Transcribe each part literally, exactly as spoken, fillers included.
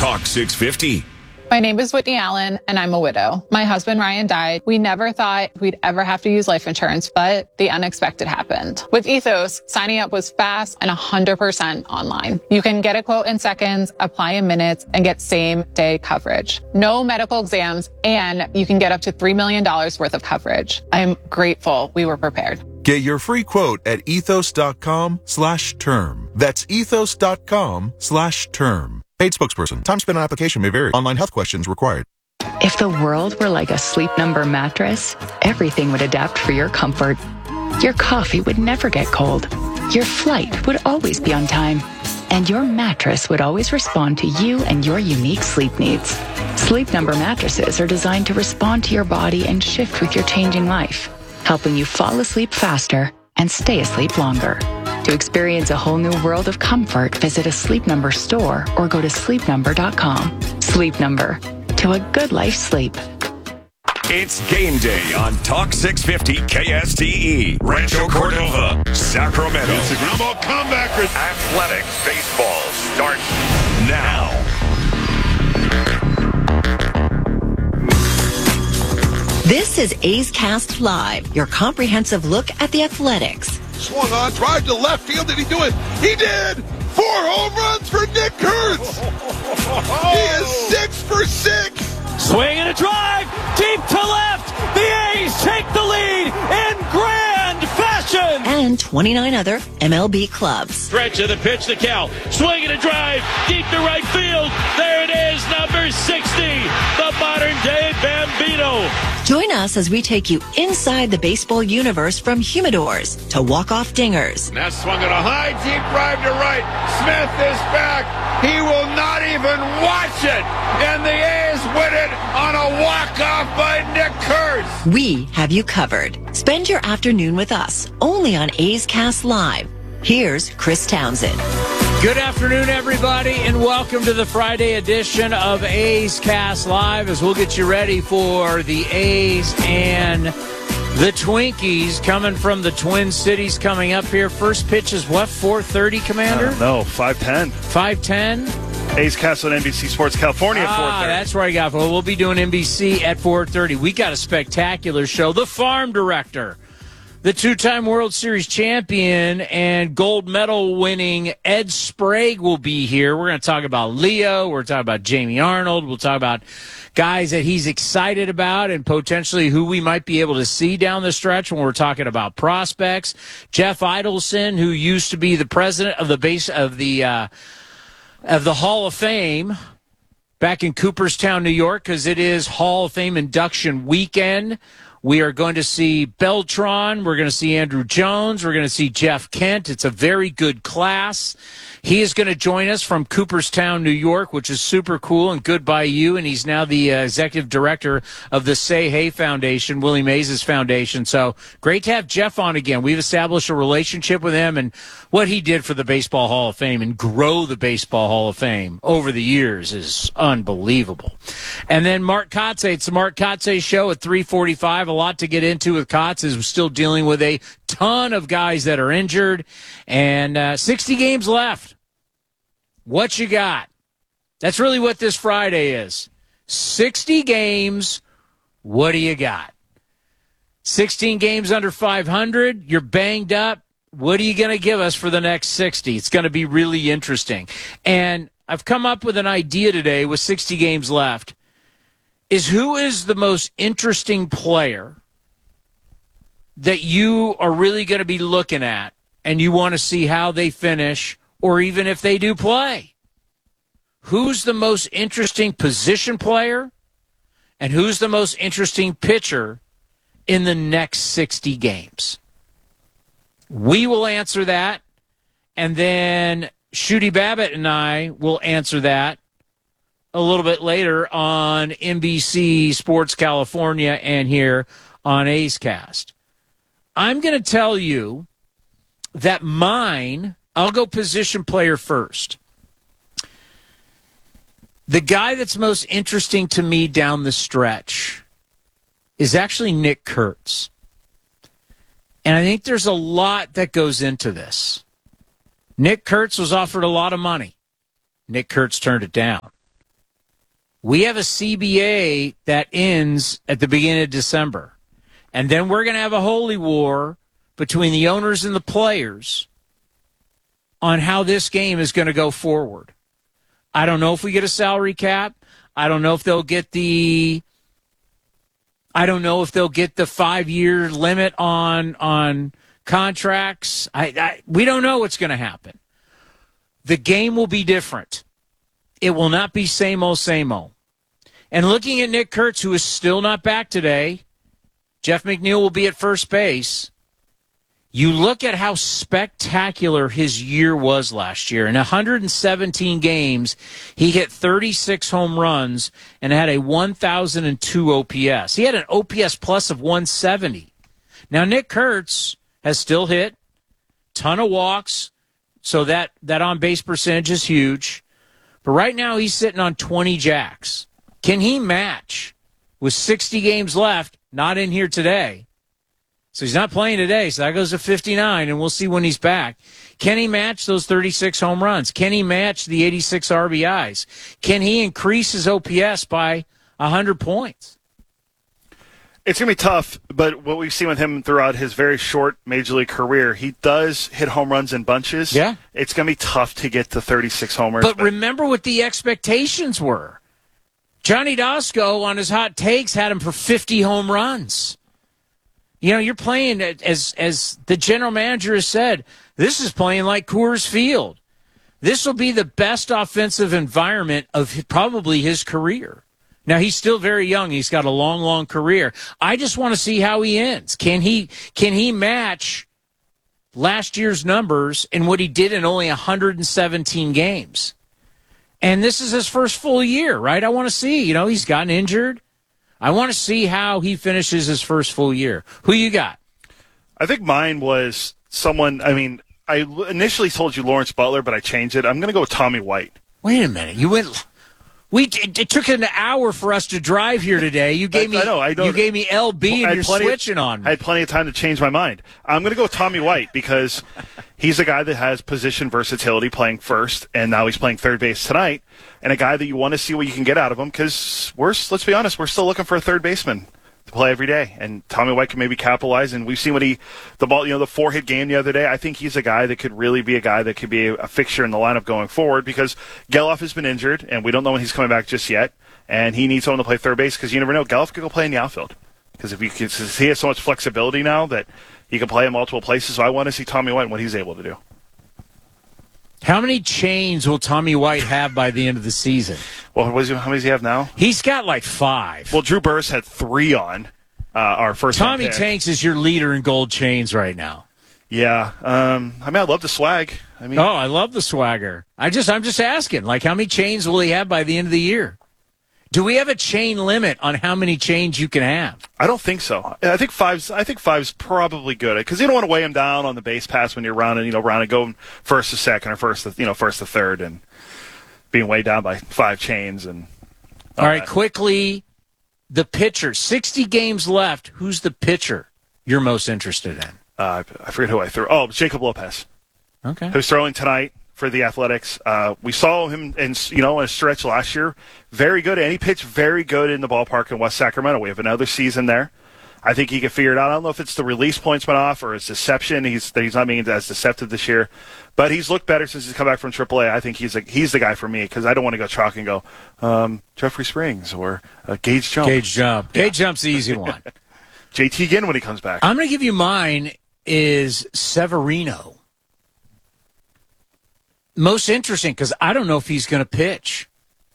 Talk six fifty. My name is Whitney Allen, and I'm a widow. My husband, Ryan, died. We never thought we'd ever have to use life insurance, but the unexpected happened. With Ethos, signing up was fast and one hundred percent online. You can get a quote in seconds, apply in minutes, and get same-day coverage. No medical exams, and you can get up to three million dollars worth of coverage. I'm grateful we were prepared. Get your free quote at ethos.com slash term. That's ethos.com slash term. Paid spokesperson. Time spent on application may vary. Online health questions required. If the world were like a Sleep Number mattress, everything would adapt for your comfort. Your coffee would never get cold. Your flight would always be on time. And your mattress would always respond to you and your unique sleep needs. Sleep Number mattresses are designed to respond to your body and shift with your changing life, helping you fall asleep faster and stay asleep longer. To experience a whole new world of comfort, visit a Sleep Number store or go to sleep number dot com. Sleep Number. To a good life sleep. It's game day on Talk six fifty K S T E. Rancho Cordova, Sacramento. It's a ground ball comebacker. Athletics baseball starts now. This is A's Cast Live, your comprehensive look at the Athletics. Swung on, drive to left field. Did he do it? He did! Four home runs for Nick Kurtz! He is six for six! Swing and a drive, deep to left. The A's take the lead in grand fashion. And twenty-nine other M L B clubs. Stretch of the pitch to Cal. Swing and a drive, deep to right field. There it is, number sixty, the modern-day Bambino. Join us as we take you inside the baseball universe from humidors to walk-off dingers. Now swung at a high, deep drive to right. Smith is back. He will not even watch it. And the A's win it on a walk-off by Nick Kurtz. We have you covered. Spend your afternoon with us, only on A's Cast Live. Here's Chris Townsend. Good afternoon, everybody, and welcome to the Friday edition of A's Cast Live, as we'll get you ready for the A's and the Twinkies coming from the Twin Cities coming up here. First pitch is what, four thirty, Commander? Uh, no, five ten. five ten? A's Cast on N B C Sports California at ah, four thirty. That's where I got. Well, we'll be doing N B C at four thirty. We got a spectacular show. The Farm Director, the two-time World Series champion and gold medal winning Ed Sprague will be here. We're going to talk about Leo. We're talking about Jamie Arnold. We'll talk about guys that he's excited about and potentially who we might be able to see down the stretch when we're talking about prospects. Jeff Idelson, who used to be the president of the base of the uh, of the Hall of Fame back in Cooperstown, New York, because it is Hall of Fame induction weekend. We are going to see Beltran. We're going to see Andrew Jones. We're going to see Jeff Kent. It's a very good class. He is going to join us from Cooperstown, New York, which is super cool and good by you. And he's now the uh, executive director of the Say Hey Foundation, Willie Mays' foundation. So great to have Jeff on again. We've established a relationship with him, and what he did for the Baseball Hall of Fame and grow the Baseball Hall of Fame over the years is unbelievable. And then Mark Kotze. It's the Mark Kotze Show at three forty-five. A lot to get into with Kotze, is still dealing with a ton of guys that are injured, and uh, sixty games left. What you got? That's really what this Friday is. sixty games. What do you got? sixteen games under five hundred. You're banged up. What are you going to give us for the next sixty? It's going to be really interesting. And I've come up with an idea today with sixty games left, is who is the most interesting player that you are really going to be looking at and you want to see how they finish, or even if they do play. Who's the most interesting position player, and who's the most interesting pitcher in the next sixty games? We will answer that, and then Shooty Babbitt and I will answer that a little bit later on N B C Sports California and here on A's Cast. I'm going to tell you that mine, I'll go position player first. The guy that's most interesting to me down the stretch is actually Nick Kurtz. And I think there's a lot that goes into this. Nick Kurtz was offered a lot of money. Nick Kurtz turned it down. We have a C B A that ends at the beginning of December. And then we're going to have a holy war between the owners and the players on how this game is going to go forward. I don't know if we get a salary cap. I don't know if they'll get the I don't know if they'll get the five-year limit on on contracts. I, I we don't know what's going to happen. The game will be different. It will not be same old, same old. And looking at Nick Kurtz, who is still not back today, Jeff McNeil will be at first base. You look at how spectacular his year was last year. In one hundred seventeen games, he hit thirty-six home runs and had a one thousand two O P S. He had an O P S plus of one seventy. Now, Nick Kurtz has still hit, ton of walks, so that, that on-base percentage is huge. But right now, he's sitting on twenty jacks. Can he match with sixty games left, not in here today? So he's not playing today, so that goes to fifty-nine, and we'll see when he's back. Can he match those thirty-six home runs? Can he match the eighty-six R B Is? Can he increase his O P S by one hundred points? It's going to be tough, but what we've seen with him throughout his very short Major League career, he does hit home runs in bunches. Yeah. It's going to be tough to get to thirty-six homers. But, but remember what the expectations were. Johnny Dasco on his hot takes had him for fifty home runs. You know, you're playing, as as the general manager has said, this is playing like Coors Field. This will be the best offensive environment of probably his career. Now, he's still very young. He's got a long, long career. I just want to see how he ends. Can he can he match last year's numbers and what he did in only one hundred seventeen games? And this is his first full year, right? I want to see. You know, he's gotten injured. I want to see how he finishes his first full year. Who you got? I think mine was someone, I mean, I initially told you Lawrence Butler, but I changed it. I'm going to go with Tommy White. Wait a minute. You went We it, it took an hour for us to drive here today. You gave me I know, I know. You gave me L B and you're switching of, on me. I had plenty of time to change my mind. I'm going to go with Tommy White because he's a guy that has position versatility playing first, and now he's playing third base tonight, and a guy that you want to see what you can get out of him because we're, let's be honest, we're still looking for a third baseman to play every day, and Tommy White can maybe capitalize. And we've seen what he, the ball, you know, the four-hit game the other day. I think he's a guy that could really be a guy that could be a, a fixture in the lineup going forward because Geloff has been injured, and we don't know when he's coming back just yet. And he needs someone to play third base because you never know. Geloff could go play in the outfield because if he, he has so much flexibility now that he can play in multiple places. So I want to see Tommy White and what he's able to do. How many chains will Tommy White have by the end of the season? Well, what is he, how many does he have now? He's got like five. Well, Drew Burris had three on uh, our first. Tommy Tanks is your leader in gold chains right now. Yeah, um, I mean, I love the swag. I mean, oh, I love the swagger. I just, I'm just asking, like, how many chains will he have by the end of the year? Do we have a chain limit on how many chains you can have? I don't think so. I think five's. I think five's probably good because you don't want to weigh him down on the base pass when you're rounding, you know, rounding going first to second or first to, you know, first to third and being weighed down by five chains and. All, all right, that. Quickly, the pitcher. Sixty games left. Who's the pitcher you're most interested in? Uh, I forget who I threw. Oh, Jacob Lopez. Okay. Who's throwing tonight for the Athletics. Uh, we saw him in, you know, in a stretch last year. Very good. And he pitched very good in the ballpark in West Sacramento. We have another season there. I think he can figure it out. I don't know if it's the release points went off or it's deception. He's he's not being as deceptive this year. But he's looked better since he's come back from triple A. I think he's a, he's the guy for me because I don't want to go chalk and go um, Jeffrey Springs or uh, Gage Jump. Gage Jump. Yeah. Gage Jump's the easy one. J T Ginn when he comes back. I'm going to give you mine is Severino. Most interesting because I don't know if he's going to pitch.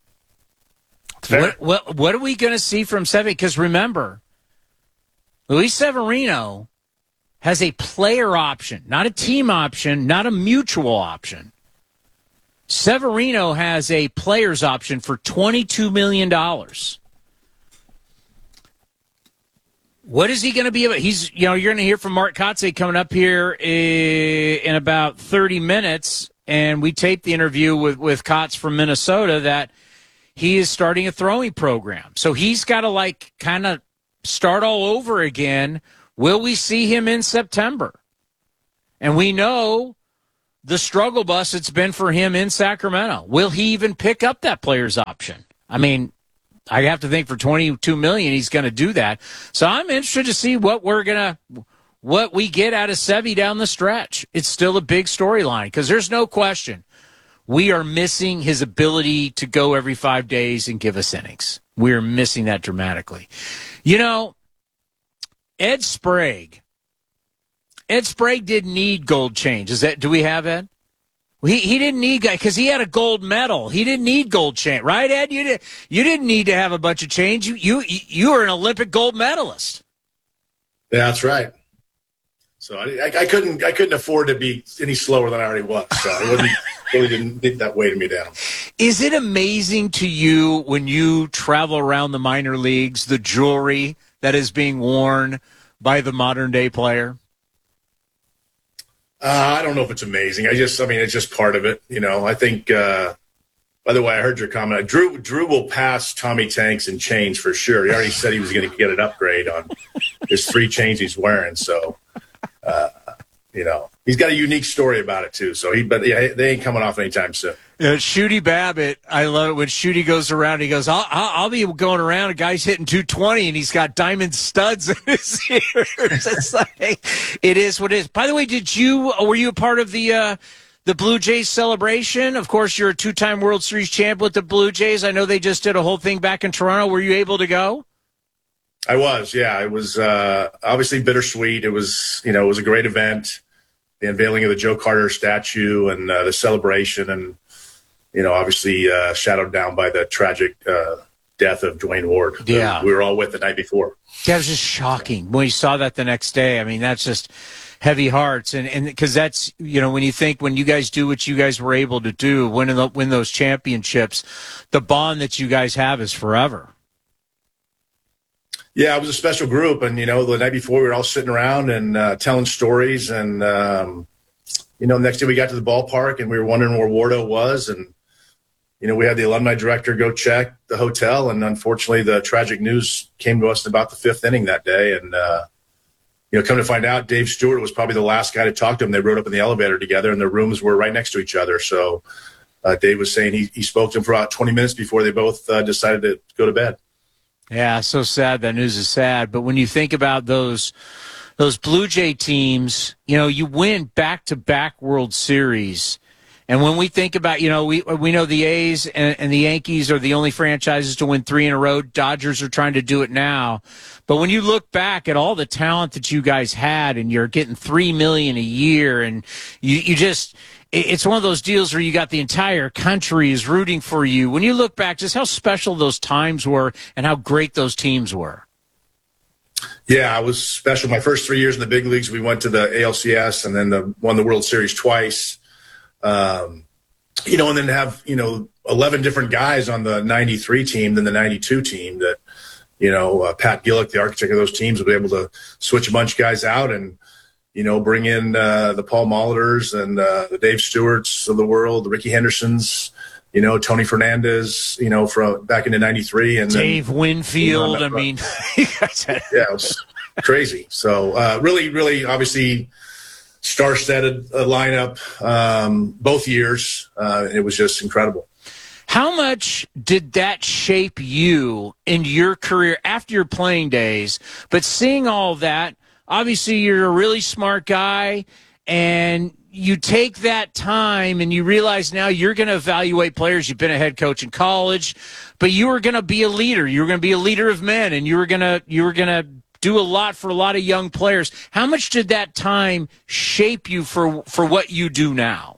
What, what, what are we going to see from Severino? Because remember, Luis Severino has a player option, not a team option, not a mutual option. Severino has a player's option for twenty-two million dollars. What is he going to be about? He's, you know, you're going to hear from Mark Kotsay coming up here in about thirty minutes. And we taped the interview with, with Kotz from Minnesota that he is starting a throwing program. So he's got to, like, kind of start all over again. Will we see him in September? And we know the struggle bus it's been for him in Sacramento. Will he even pick up that player's option? I mean, I have to think for twenty-two million dollars, he's going to do that. So I'm interested to see what we're going to, what we get out of Sevy down the stretch. It's still a big storyline because there's no question we are missing his ability to go every five days and give us innings. We are missing that dramatically. You know, Ed Sprague. Ed Sprague didn't need gold chains. Is that? Do we have Ed? He he didn't need because he had a gold medal. He didn't need gold chain, right, Ed? You did you didn't need to have a bunch of chains. You you you were an Olympic gold medalist. Yeah, that's right. So I, I, I couldn't I couldn't afford to be any slower than I already was. So it wasn't, really didn't think that weighted me down. Is it amazing to you when you travel around the minor leagues the jewelry that is being worn by the modern day player? Uh, I don't know if it's amazing. I just, I mean, it's just part of it. You know, I think, uh, by the way, I heard your comment. Drew, Drew will pass Tommy Tanks in chains for sure. He already said he was going to get an upgrade on his three chains he's wearing. So, uh, you know, he's got a unique story about it too. So he, but yeah, they ain't coming off anytime soon. Yeah, Shooty Babbitt, I love it when Shooty goes around. He goes, I'll, I'll, I'll be going around. A guy's hitting two twenty, and he's got diamond studs in his ears. It's like, it is what it is. By the way, did you were you a part of the uh, the Blue Jays celebration? Of course, you're a two-time World Series champ with the Blue Jays. I know they just did a whole thing back in Toronto. Were you able to go? I was, yeah. It was uh, obviously bittersweet. It was, you know, it was a great event. The unveiling of the Joe Carter statue and uh, the celebration, and you know, obviously uh, shadowed down by the tragic uh, death of Dwayne Ward. Yeah. We were all with the night before. That was just shocking. When you saw that the next day, I mean, that's just heavy hearts. And and because that's, you know, when you think when you guys do what you guys were able to do, win, the, win those championships, the bond that you guys have is forever. Yeah, it was a special group. And, you know, the night before we were all sitting around and uh, telling stories. And, um, you know, next day we got to the ballpark and we were wondering where Wardo was. And, you know, we had the alumni director go check the hotel, and unfortunately the tragic news came to us in about the fifth inning that day. And, uh, you know, come to find out, Dave Stewart was probably the last guy to talk to him. They rode up in the elevator together, and their rooms were right next to each other. So uh, Dave was saying he, he spoke to him for about twenty minutes before they both uh, decided to go to bed. Yeah, so sad. That news is sad. But when you think about those those Blue Jay teams, you know, you win back-to-back World Series. And when we think about, you know, we we know the A's and, and the Yankees are the only franchises to win three in a row. Dodgers are trying to do it now. But when you look back at all the talent that you guys had, and you're getting three million dollars a year, and you, you just, it's one of those deals where you got the entire country is rooting for you. When you look back, just how special those times were and how great those teams were. Yeah, it was special. My first three years in the big leagues, we went to the A L C S and then the, won the World Series twice. Um, you know, and then to have, you know, eleven different guys on the ninety-three team than the ninety-two team that, you know, uh, Pat Gillick, the architect of those teams, will be able to switch a bunch of guys out and, you know, bring in uh, the Paul Molitor's and uh, the Dave Stewarts of the world, the Ricky Hendersons, you know, Tony Fernandez, you know, from back into ninety-three. And Dave then, Winfield, you know, I mean. Yeah, it was crazy. So uh, really, really, obviously, star-studded uh, lineup um, both years. Uh, it was just incredible. How much did that shape you in your career after your playing days? But seeing all that, obviously you're a really smart guy, and you take that time and you realize now you're going to evaluate players. You've been a head coach in college, but you were going to be a leader. You were going to be a leader of men, and you were going to you were going to do a lot for a lot of young players. How much did that time shape you for for what you do now?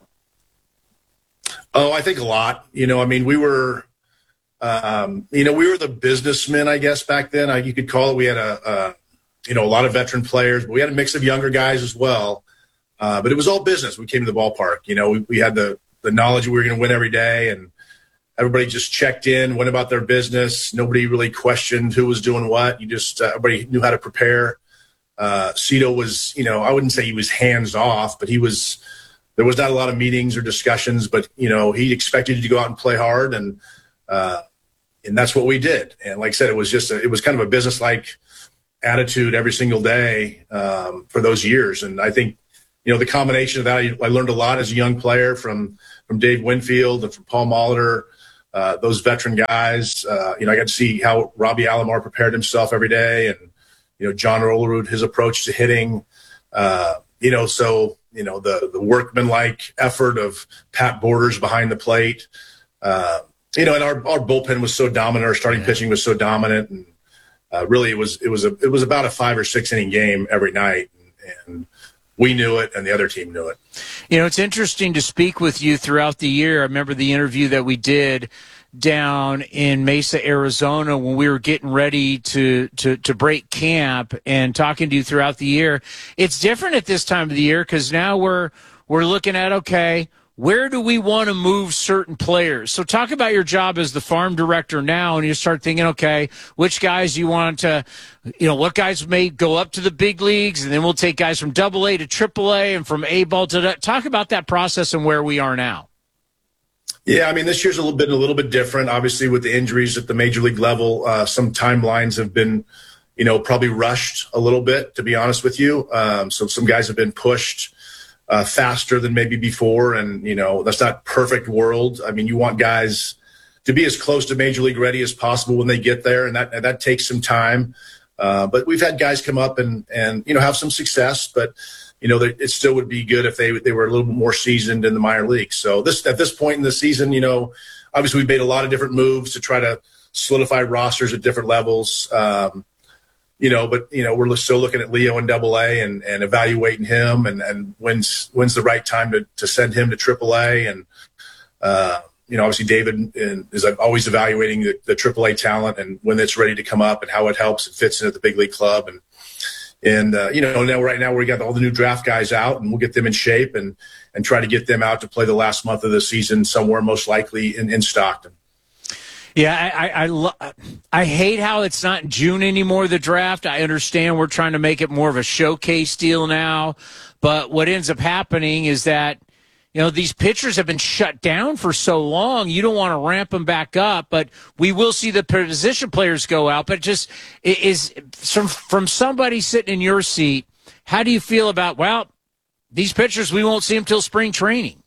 Oh, I think a lot. You know, I mean, we were, um, you know, we were the businessmen, I guess, back then. I, you could call it. We had a, a, you know, a lot of veteran players, but we had a mix of younger guys as well. Uh, but it was all business. We came to the ballpark. You know, we, we had the the knowledge we were going to win every day, and everybody just checked in, went about their business. Nobody really questioned who was doing what. You just, uh, everybody knew how to prepare. Uh, Cito was, you know, I wouldn't say he was hands off, but he was, there was not a lot of meetings or discussions, but, you know, he expected you to go out and play hard. And, uh, and that's what we did. And like I said, it was just, a, it was kind of a business-like attitude every single day um, for those years. And I think, you know, the combination of that, I learned a lot as a young player from, from Dave Winfield and from Paul Molitor. uh, those veteran guys. Uh, you know, I got to see how Robbie Alomar prepared himself every day, and you know, John Olerud, his approach to hitting. Uh, you know, so you know the the workmanlike effort of Pat Borders behind the plate. Uh, you know, and our our bullpen was so dominant. Our starting yeah. pitching was so dominant, and uh, really it was it was a it was about a five or six inning game every night, and, and we knew it, and the other team knew it. You know, it's interesting to speak with you throughout the year. I remember the interview that we did down in Mesa, Arizona, when we were getting ready to, to, to break camp, and talking to you throughout the year. It's different at this time of the year because now we're we're looking at, okay, where do we want to move certain players? So talk about your job as the farm director now, and you start thinking, okay, which guys you want to, you know, what guys may go up to the big leagues, and then we'll take guys from double A to triple A and from A ball to that. Talk about that process and where we are now. Yeah, I mean, this year's a little bit a little bit different. Obviously, with the injuries at the major league level, uh, some timelines have been, you know, probably rushed a little bit, to be honest with you. Um, so some guys have been pushed uh, faster than maybe before, and you know, that's not perfect world. I mean, you want guys to be as close to major league ready as possible when they get there, and that and that takes some time. Uh, but we've had guys come up and and you know have some success, but. You know, it still would be good if they they were a little bit more seasoned in the minor leagues. So this at this point in the season, you know, obviously we've made a lot of different moves to try to solidify rosters at different levels. Um, you know, but you know we're still looking at Leo in Double A and, and evaluating him, and, and when's when's the right time to, to send him to Triple A. And uh, you know, obviously David is always evaluating the, the Triple A talent and when it's ready to come up and how it helps and fits into the big league club. And And, uh, you know, now right now we got all the new draft guys out, and we'll get them in shape and, and try to get them out to play the last month of the season somewhere, most likely in, in Stockton. Yeah, I I, I, lo- I hate how it's not June anymore, the draft. I understand we're trying to make it more of a showcase deal now. But what ends up happening is that, you know, these pitchers have been shut down for so long. You don't want to ramp them back up, but we will see the position players go out. But just is from from somebody sitting in your seat, how do you feel about, well, these pitchers, we won't see them till spring training?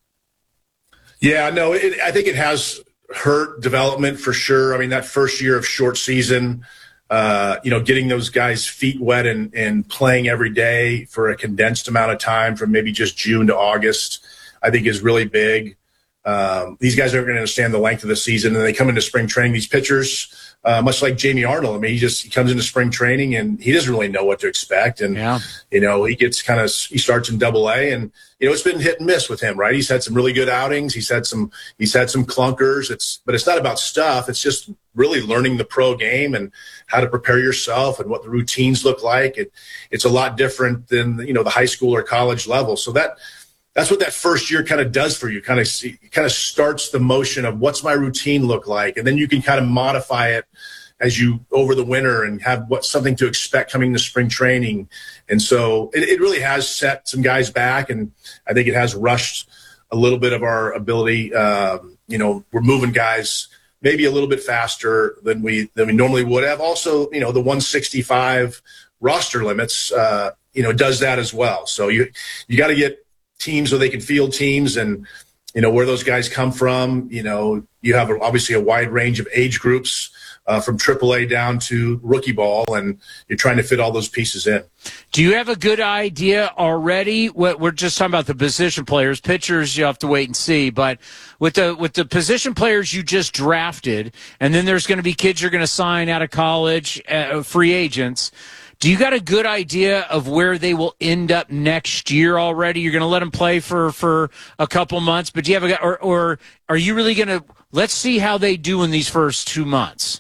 Yeah, no, it, I think it has hurt development for sure. I mean, that first year of short season, uh, you know, getting those guys' feet wet and, and playing every day for a condensed amount of time from maybe just June to August, I think is really big. Um, these guys aren't going to understand the length of the season, and they come into spring training. These pitchers, uh, much like Jamie Arnold, I mean, he just he comes into spring training and he doesn't really know what to expect. And, yeah. you know, he gets kind of – he starts in Double A, and, you know, it's been hit and miss with him, right? He's had some really good outings. He's had some he's had some clunkers. It's But it's not about stuff. It's just really learning the pro game and how to prepare yourself and what the routines look like. It, it's a lot different than, you know, the high school or college level. So that – that's what that first year kind of does for you. Kind of see, kind of starts the motion of what's my routine look like, and then you can kind of modify it as you over the winter and have what something to expect coming to spring training. And so it, it really has set some guys back, and I think it has rushed a little bit of our ability. Um, you know, we're moving guys maybe a little bit faster than we than we normally would have. Also, you know, the one sixty-five roster limits, uh, you know, does that as well. So you you got to get teams so they can field teams, and you know where those guys come from. You know, you have obviously a wide range of age groups uh, from triple A down to rookie ball, and you're trying to fit all those pieces in. Do you have a good idea already? We're just talking about the position players. Pitchers, you have to wait and see. But with the with the position players you just drafted, and then there's going to be kids you're going to sign out of college, uh, free agents. Do you got a good idea of where they will end up next year already? You're going to let them play for, for a couple months, but do you have a or or are you really going to let's see how they do in these first two months?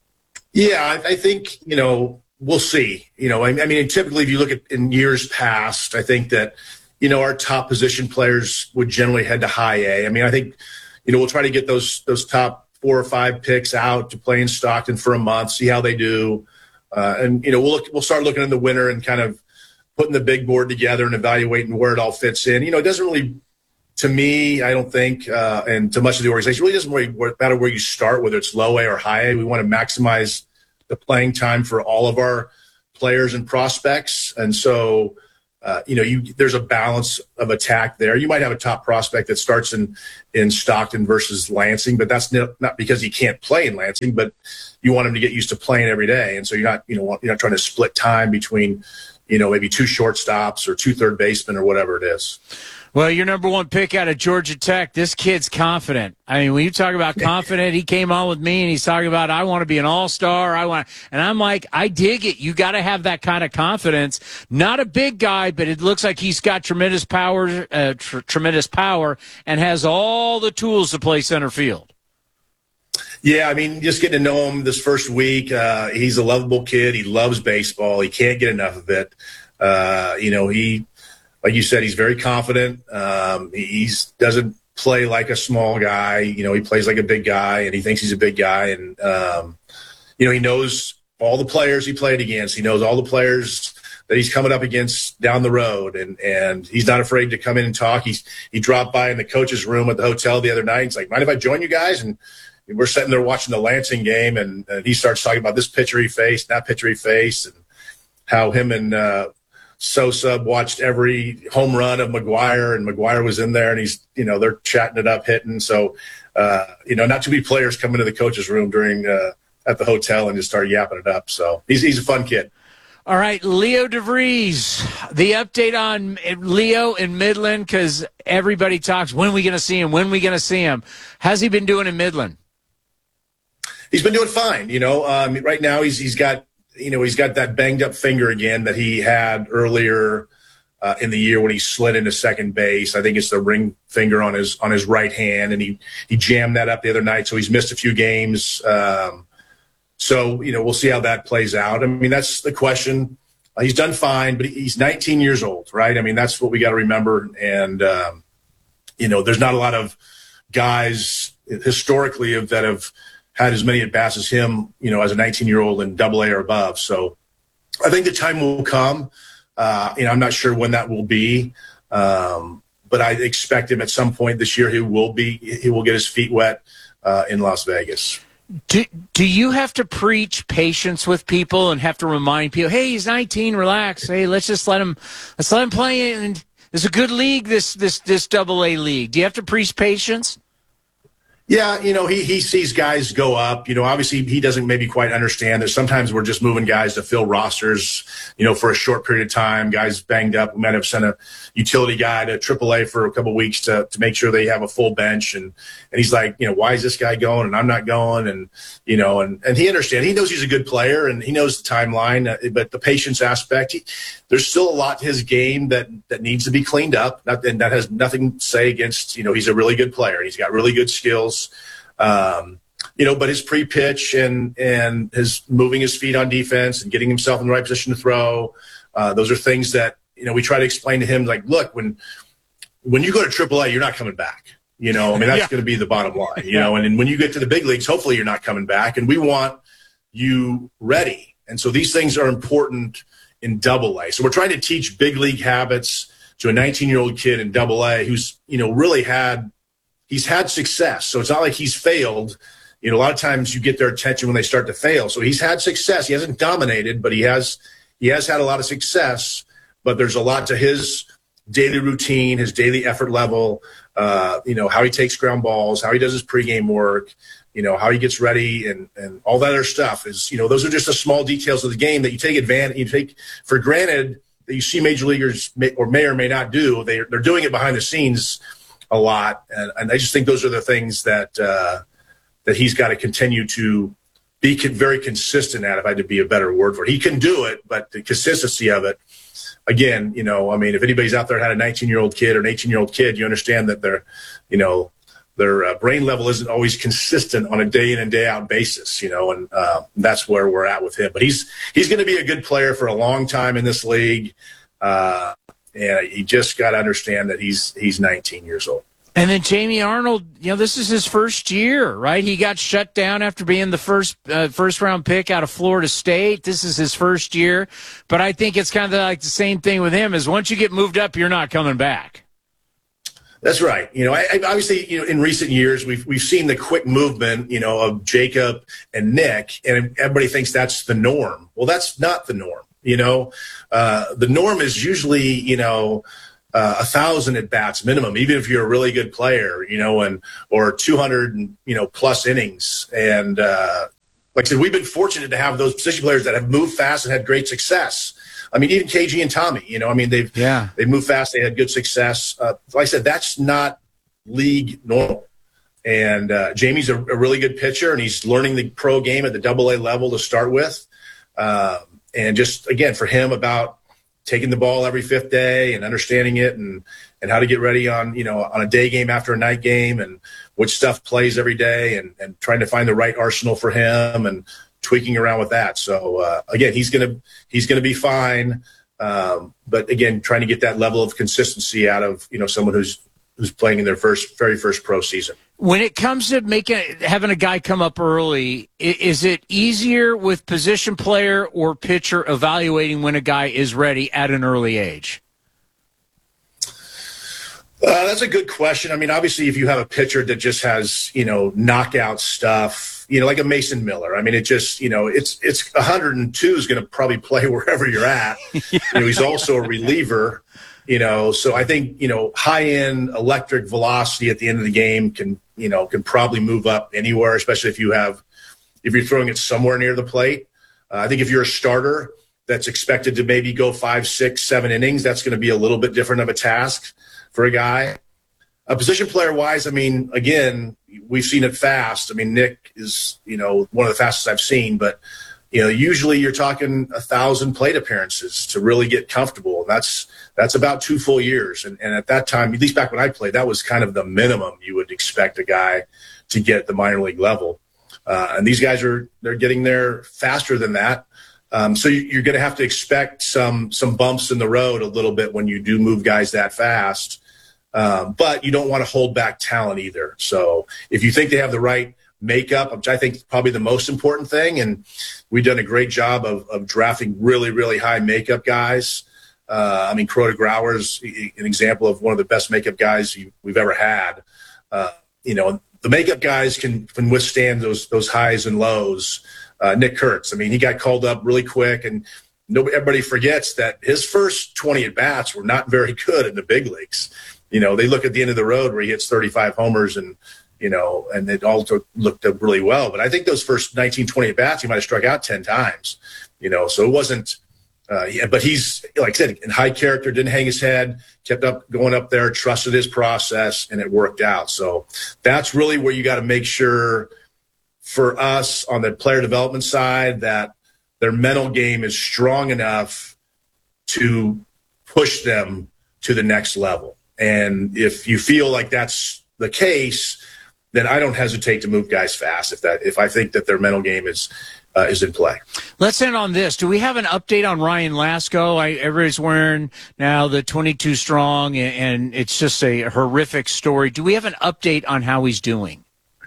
Yeah, I, I think you know we'll see. You know, I, I mean, typically if you look at in years past, I think that you know our top position players would generally head to high A. I mean, I think you know we'll try to get those those top four or five picks out to play in Stockton for a month, see how they do. Uh, and, you know, we'll look, we'll start looking in the winter and kind of putting the big board together and evaluating where it all fits in. You know, it doesn't really, to me, I don't think, uh, and to much of the organization, it really doesn't really matter where you start, whether it's low A or high A. We want to maximize the playing time for all of our players and prospects. And so, uh, you know, you there's a balance of attack there. You might have a top prospect that starts in in Stockton versus Lansing, but that's not, not because he can't play in Lansing, but you want him to get used to playing every day, and so you're not, you know, you're not trying to split time between, you know, maybe two shortstops or two third basemen or whatever it is. Well, your number one pick out of Georgia Tech, this kid's confident. I mean, when you talk about confident, he came on with me and he's talking about, I want to be an all-star. I want, and I'm like, I dig it. You got to have that kind of confidence. Not a big guy, but it looks like he's got tremendous power, uh, tr- tremendous power, and has all the tools to play center field. Yeah, I mean, just getting to know him this first week, uh, he's a lovable kid. He loves baseball. He can't get enough of it. Uh, you know, he, like you said, he's very confident. Um, he doesn't play like a small guy. You know, he plays like a big guy, and he thinks he's a big guy. And, um, you know, he knows all the players he played against. He knows all the players that he's coming up against down the road, and, and he's not afraid to come in and talk. He's, he dropped by in the coach's room at the hotel the other night. He's like, mind if I join you guys? And we're sitting there watching the Lansing game, and, and he starts talking about this pitcher he faced, that pitcher he faced, and how him and uh, Sosa watched every home run of McGuire, and McGuire was in there, and he's, you know, they're chatting it up, hitting. So, uh, you know, not too many players come into the coach's room during uh, at the hotel and just start yapping it up. So he's he's a fun kid. All right, Leo DeVries, the update on Leo in Midland, because everybody talks, when are we going to see him? When are we going to see him? How's he been doing in Midland? He's been doing fine. You know, um, right now he's he's got, you know, he's got that banged up finger again that he had earlier uh, in the year when he slid into second base. I think it's the ring finger on his on his right hand, and he he jammed that up the other night, so he's missed a few games. Um, so, you know, we'll see how that plays out. I mean, that's the question. Uh, he's done fine, but he's nineteen years old, right? I mean, that's what we got to remember. And, um, you know, there's not a lot of guys historically of, that have had as many at-bats as him, you know, as a nineteen-year-old in double A or above. So I think the time will come. Uh, you know, I'm not sure when that will be, um, but I expect him at some point this year he will be, he will get his feet wet uh, in Las Vegas. Do, do you have to preach patience with people and have to remind people, hey, he's nineteen, relax. Hey, let's just let him, let's let him play. And it's a good league, this, this, this double A league. Do you have to preach patience? Yeah, you know, he he sees guys go up. You know, obviously he doesn't maybe quite understand that sometimes we're just moving guys to fill rosters, you know, for a short period of time. Guys banged up. We might have sent a utility guy to triple A for a couple of weeks to to make sure they have a full bench. And and he's like, you know, why is this guy going and I'm not going? And, you know, and, and he understands. He knows he's a good player and he knows the timeline. But the patience aspect, he, there's still a lot to his game that, that needs to be cleaned up. Not, and that has nothing to say against, you know, he's a really good player. He's got really good skills. Um, you know, but his pre-pitch and, and his moving his feet on defense and getting himself in the right position to throw, uh, those are things that, you know, we try to explain to him, like, look, when, when you go to triple A, you're not coming back. You know, I mean, that's yeah. going to be the bottom line, you yeah. know, and, and when you get to the big leagues, hopefully you're not coming back, and we want you ready. And so these things are important in double A. So we're trying to teach big league habits to a nineteen-year-old kid in double A who's, you know, really had, he's had success. So it's not like he's failed. You know, a lot of times you get their attention when they start to fail. So he's had success. He hasn't dominated, but he has, he has had a lot of success, but there's a lot to his daily routine, his daily effort level, uh, you know, how he takes ground balls, how he does his pregame work, you know, how he gets ready, and, and all that other stuff is, you know, those are just the small details of the game that you take advantage, you take for granted that you see major leaguers may, or may or may not do. They, they're doing it behind the scenes a lot. And, and I just think those are the things that, uh, that he's got to continue to be very consistent at, if I had to be a better word for it. He can do it, but the consistency of it, again, you know, I mean, if anybody's out there had a nineteen-year-old kid or an eighteen-year-old kid, you understand that their, you know, their uh, brain level isn't always consistent on a day in and day out basis, you know, and uh, that's where we're at with him. But he's he's going to be a good player for a long time in this league, uh, and he just got to understand that he's he's nineteen years old. And then Jamie Arnold, you know, this is his first year, right? He got shut down after being the first uh, first round pick out of Florida State. This is his first year. But I think it's kind of like the same thing with him, is once you get moved up, you're not coming back. That's right. You know, I, I obviously, you know, in recent years, we've we've seen the quick movement, you know, of Jacob and Nick, and everybody thinks that's the norm. Well, that's not the norm. You know, uh, the norm is usually, you know, uh, a thousand at bats minimum, even if you're a really good player, you know, and or two hundred, you know, plus innings. And uh, like I said, we've been fortunate to have those position players that have moved fast and had great success. I mean, even K G and Tommy, you know, I mean, they've yeah. they moved fast, they had good success. Uh, like I said, that's not league normal. And uh, Jamie's a, a really good pitcher, and he's learning the pro game at the double A level to start with. Uh, and just, again, for him about taking the ball every fifth day and understanding it and, and how to get ready on, you know, on a day game after a night game and which stuff plays every day and, and trying to find the right arsenal for him and tweaking around with that. So, uh, again, he's going to he's gonna be fine. Um, but, again, trying to get that level of consistency out of, you know, someone who's who's playing in their first very first pro season. When it comes to making having a guy come up early, is it easier with position player or pitcher evaluating when a guy is ready at an early age? Uh, that's a good question. I mean, obviously, if you have a pitcher that just has, you know, knockout stuff, you know, like a Mason Miller, I mean, it just, you know, it's it's one hundred two is going to probably play wherever you're at. yeah. You know, he's also a reliever. You know, so I think, you know, high-end electric velocity at the end of the game can, you know, can probably move up anywhere, especially if you have, if you're throwing it somewhere near the plate. Uh, I think if you're a starter that's expected to maybe go five, six, seven innings, that's going to be a little bit different of a task for a guy. A position player-wise, I mean, again, we've seen it fast. I mean, Nick is, you know, one of the fastest I've seen, but you know, usually you're talking a thousand plate appearances to really get comfortable. That's that's about two full years. And, and at that time, at least back when I played, that was kind of the minimum you would expect a guy to get at the minor league level. Uh, and these guys are they're getting there faster than that. Um, so you, you're going to have to expect some some bumps in the road a little bit when you do move guys that fast. Um, but you don't want to hold back talent either. So if you think they have the right makeup, which I think is probably the most important thing, and we've done a great job of, of drafting really, really high makeup guys. Uh, I mean, Crota Grauer's an example of one of the best makeup guys you, we've ever had. Uh, you know, the makeup guys can, can withstand those those highs and lows. Uh, Nick Kurtz, I mean, he got called up really quick, and nobody, everybody forgets that his first twenty at-bats were not very good in the big leagues. You know, they look at the end of the road where he hits thirty-five homers and you know, and it all took, looked really well. But I think those first nineteen, twenty at-bats, he might have struck out ten times, you know, so it wasn't uh, – yeah, but he's, like I said, in high character, didn't hang his head, kept up going up there, trusted his process, and it worked out. So that's really where you got to make sure for us on the player development side that their mental game is strong enough to push them to the next level. And if you feel like that's the case – then I don't hesitate to move guys fast if that if I think that their mental game is uh, is in play. Let's end on this. Do we have an update on Ryan Lasko? I, everybody's wearing now the twenty-two strong, and, and it's just a horrific story. Do we have an update on how he's doing?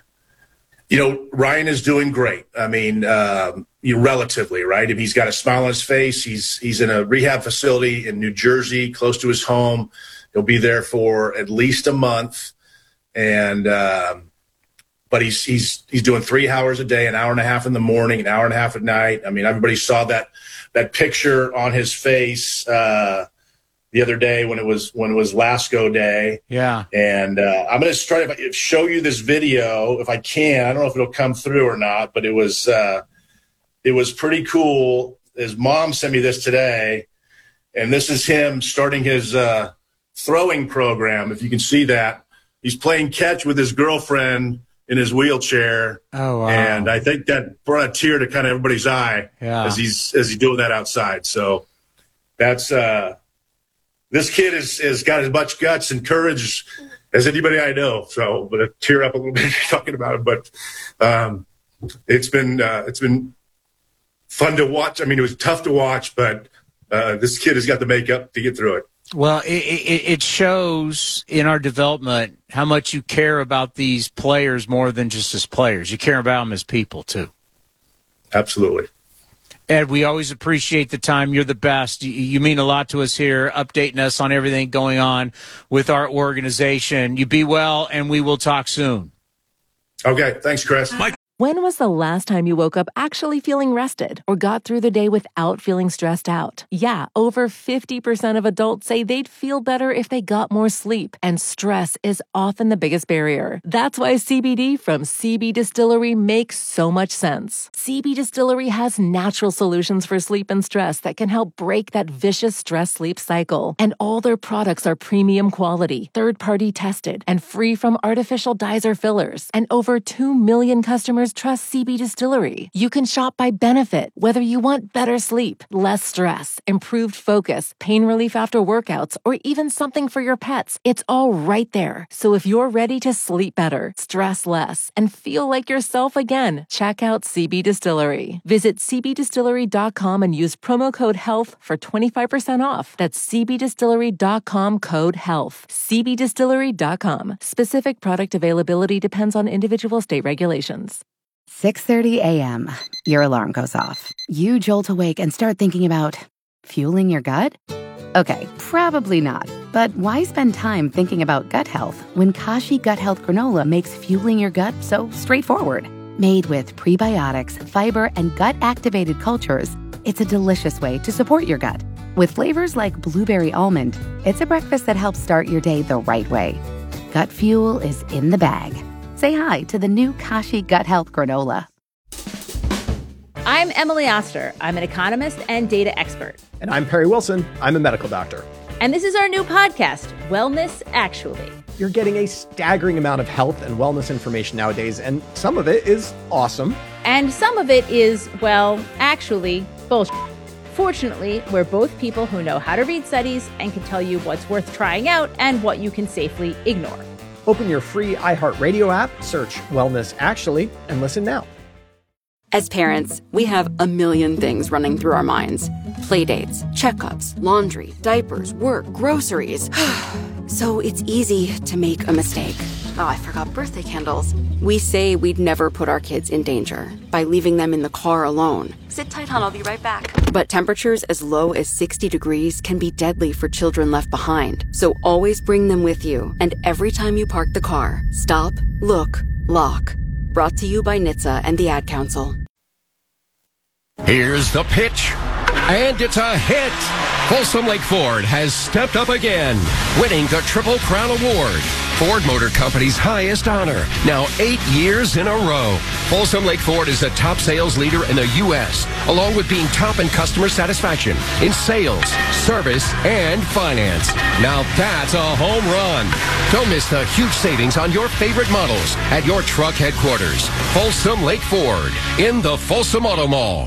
You know, Ryan is doing great. I mean, um, you relatively, right? If he's got a smile on his face, he's he's in a rehab facility in New Jersey, close to his home. He'll be there for at least a month, and um, but he's he's he's doing three hours a day, an hour and a half in the morning, an hour and a half at night. I mean, everybody saw that that picture on his face uh, the other day when it was when it was Lasko Day. Yeah. And uh, I'm going to try to show you this video if I can. I don't know if it'll come through or not, but it was uh, it was pretty cool. His mom sent me this today, and this is him starting his uh, throwing program. If you can see that, he's playing catch with his girlfriend in his wheelchair. Oh, wow. And I think that brought a tear to kind of everybody's eye yeah. as he's as he's doing that outside. So that's uh, this kid is has got as much guts and courage as anybody I know. So, but I tear up a little bit talking about it. But um, it's been uh, it's been fun to watch. I mean, it was tough to watch, but uh, this kid has got the makeup to get through it. Well, it, it, it shows in our development how much you care about these players more than just as players. You care about them as people, too. Absolutely. Ed, we always appreciate the time. You're the best. You, you mean a lot to us here, updating us on everything going on with our organization. You be well, and we will talk soon. Okay. Thanks, Chris. Mike. When was the last time you woke up actually feeling rested or got through the day without feeling stressed out? Yeah, over fifty percent of adults say they'd feel better if they got more sleep, and stress is often the biggest barrier. That's why C B D from C B Distillery makes so much sense. C B Distillery has natural solutions for sleep and stress that can help break that vicious stress-sleep cycle. And all their products are premium quality, third-party tested, and free from artificial dyes or fillers. And over two million customers trust C B Distillery. You can shop by benefit, whether you want better sleep, less stress, improved focus, pain relief after workouts, or even something for your pets. It's all right there. So if you're ready to sleep better, stress less, and feel like yourself again, check out C B Distillery. Visit c b distillery dot com and use promo code HEALTH for twenty-five percent off. That's c b distillery dot com code HEALTH. c b distillery dot com. Specific product availability depends on individual state regulations. six thirty a.m. Your alarm goes off. You jolt awake and start thinking about fueling your gut? Okay, probably not. But why spend time thinking about gut health when Kashi Gut Health Granola makes fueling your gut so straightforward? Made with prebiotics, fiber, and gut-activated cultures, it's a delicious way to support your gut. With flavors like blueberry almond, it's a breakfast that helps start your day the right way. Gut fuel is in the bag. Say hi to the new Kashi Gut Health Granola. I'm Emily Oster. I'm an economist and data expert. And I'm Perry Wilson. I'm a medical doctor. And this is our new podcast, Wellness Actually. You're getting a staggering amount of health and wellness information nowadays, and some of it is awesome. And some of it is, well, actually, bullshit. Fortunately, we're both people who know how to read studies and can tell you what's worth trying out and what you can safely ignore. Open your free iHeartRadio app, search Wellness Actually, and listen now. As parents, we have a million things running through our minds. Playdates, checkups, laundry, diapers, work, groceries. So it's easy to make a mistake. Oh, I forgot birthday candles. We say we'd never put our kids in danger by leaving them in the car alone. Sit tight, hon, I'll be right back. But temperatures as low as sixty degrees can be deadly for children left behind. So always bring them with you. And every time you park the car, stop, look, lock. Brought to you by N H T S A and the Ad Council. Here's the pitch, and it's a hit. Folsom Lake Ford has stepped up again, winning the Triple Crown Award, Ford Motor Company's highest honor, now eight years in a row. Folsom Lake Ford is a top sales leader in the U S, along with being top in customer satisfaction, in sales, service, and finance. Now that's a home run. Don't miss the huge savings on your favorite models at your truck headquarters. Folsom Lake Ford, in the Folsom Auto Mall.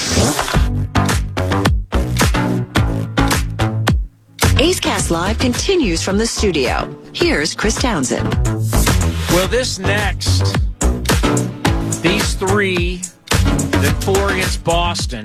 A's Cast Live continues from the studio. Here's Chris Townsend. Well, this next, these three, then four against Boston.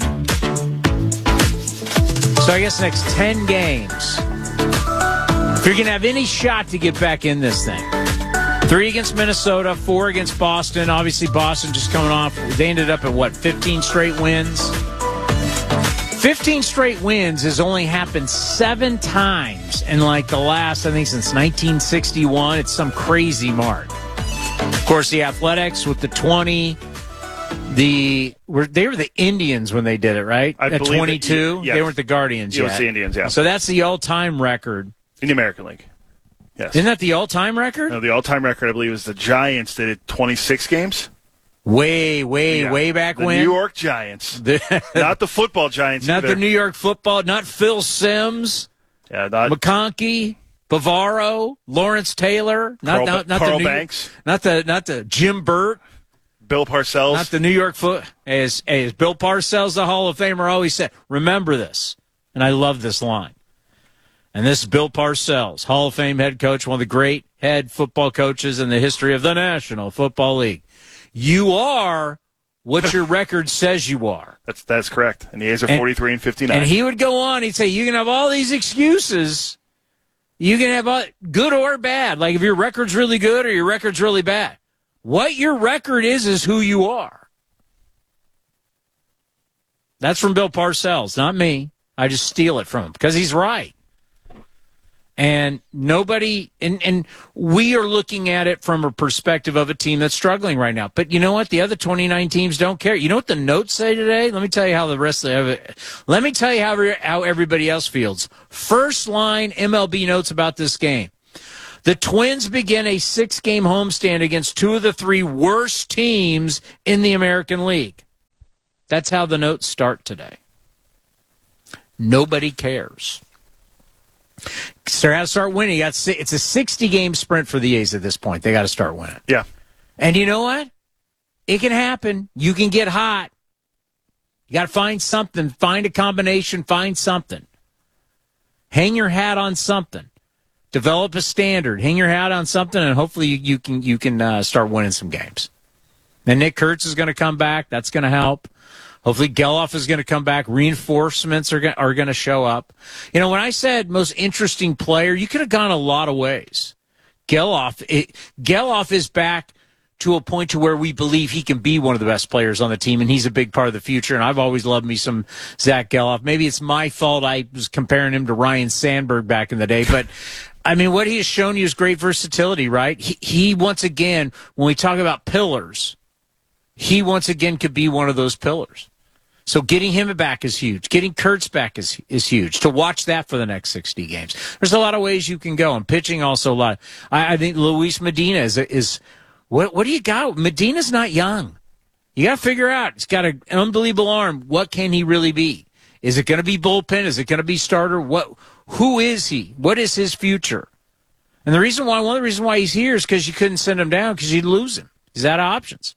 So I guess next ten games, if you're going to have any shot to get back in this thing. Three against Minnesota, four against Boston. Obviously, Boston just coming off. They ended up at, what, fifteen straight wins? fifteen straight wins has only happened seven times in, like, the last, I think, since nineteen sixty-one. It's some crazy mark. Of course, the Athletics with the twenty. The were They were the Indians when they did it, right? I At believe twenty-two? That, yes. They weren't the Guardians it yet. It was the Indians, yeah. So that's the all-time record. In the American League. Yes. Isn't that the all-time record? No, the all-time record, I believe, is the Giants that did twenty-six games. Way, way, yeah. way back the when? The New York Giants. not the football Giants Not either. the New York football, not Phil Sims. Yeah, not McConkey, Bavaro, Lawrence Taylor. Not, Carl, not, not Carl the New, Banks. Not the, not the Jim Burt. Bill Parcells. Not the New York foot. As, as Bill Parcells, the Hall of Famer, always said, remember this. And I love this line. And this is Bill Parcells, Hall of Fame head coach, one of the great head football coaches in the history of the National Football League. You are what your record says you are. That's that's correct. And the A's are forty-three and fifty-nine. And he would go on. He'd say, you can have all these excuses. You can have all, good or bad. Like if your record's really good or your record's really bad. What your record is is who you are. That's from Bill Parcells, not me. I just steal it from him because he's right. And nobody, and, and we are looking at it from a perspective of a team that's struggling right now. But you know what? The other twenty-nine teams don't care. You know what the notes say today? Let me tell you how the rest of it, let me tell you how, how everybody else feels. First line M L B notes about this game. The Twins begin a six-game homestand against two of the three worst teams in the American League. That's how the notes start today. Nobody cares. So they got to start winning. You got to, it's a sixty-game sprint for the A's at this point. They got to start winning. Yeah. And you know what? It can happen. You can get hot. You got to find something. Find a combination. Find something. Hang your hat on something. Develop a standard. Hang your hat on something, and hopefully you, you can you can uh, start winning some games. And Nick Kurtz is going to come back. That's going to help. Hopefully Geloff is going to come back. Reinforcements are going, are going to show up. You know, when I said most interesting player, you could have gone a lot of ways. Geloff, it, Geloff is back to a point to where we believe he can be one of the best players on the team, and he's a big part of the future. And I've always loved me some Zach Geloff. Maybe it's my fault I was comparing him to Ryan Sandberg back in the day, but I mean, what he has shown you is great versatility, right? He, he once again, when we talk about pillars, he once again could be one of those pillars. So getting him back is huge. Getting Kurtz back is is huge. To watch that for the next sixty games. There's a lot of ways you can go. And pitching also a lot. I, I think Luis Medina is, is what, what do you got? Medina's not young. You got to figure out. He's got a, an unbelievable arm. What can he really be? Is it going to be bullpen? Is it going to be starter? What? Who is he? What is his future? And the reason why, one of the reasons why he's here is because you couldn't send him down because you'd lose him. He's out of options.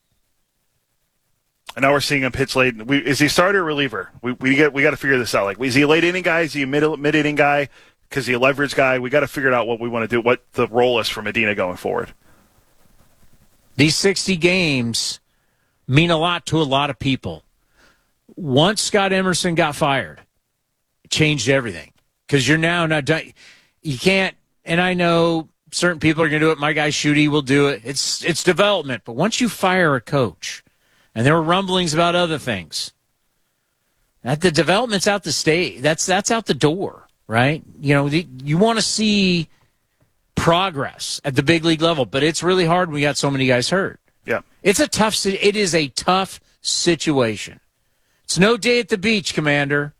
And now we're seeing him pitch late. We, is he starter or reliever? We we get we got to figure this out. Like, is he a late inning guy? Is he a mid mid inning guy? Because he a leverage guy? We got to figure out what we want to do. What the role is for Medina going forward. These sixty games mean a lot to a lot of people. Once Scott Emerson got fired, it changed everything. Because you're now not done. You can't. And I know certain people are going to do it. My guy Schutte will do it. It's it's development. But once you fire a coach. And there were rumblings about other things. That the development's out the state. That's that's out the door, right? You know, the, you want to see progress at the big league level, but it's really hard when we got so many guys hurt. Yeah, it's a tough. It is a tough situation. It's no day at the beach, Commander.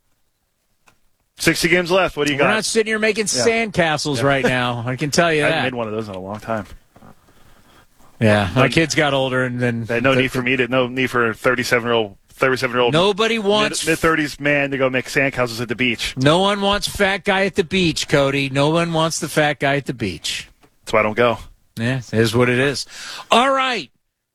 Sixty games left. What do you We're got? We're not sitting here making yeah. sandcastles yeah. right now. I can tell you I that. haven't made one of those in a long time. Yeah, my kids got older, and then they had no the, need for me to no need for a thirty-seven year old, thirty-seven year old. Nobody wants mid thirties man to go make sandcastles at the beach. No one wants fat guy at the beach, Cody. No one wants the fat guy at the beach. That's why I don't go. Yeah, it is what it is. All right,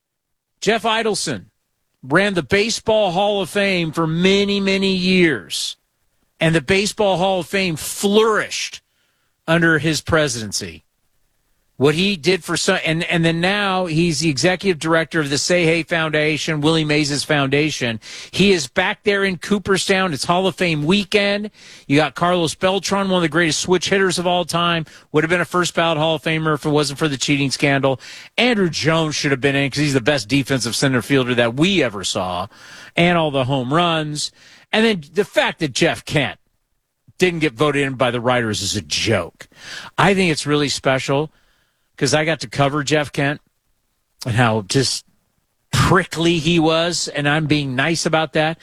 Jeff Idelson ran the Baseball Hall of Fame for many, many years, and the Baseball Hall of Fame flourished under his presidency. What he did for some, and, and then now he's the executive director of the Say Hey Foundation, Willie Mays' foundation. He is back there in Cooperstown. It's Hall of Fame weekend. You got Carlos Beltran, one of the greatest switch hitters of all time. Would have been a first ballot Hall of Famer if it wasn't for the cheating scandal. Andrew Jones should have been in because he's the best defensive center fielder that we ever saw. And all the home runs. And then the fact that Jeff Kent didn't get voted in by the writers is a joke. I think it's really special. Because I got to cover Jeff Kent and how just prickly he was, and I'm being nice about that.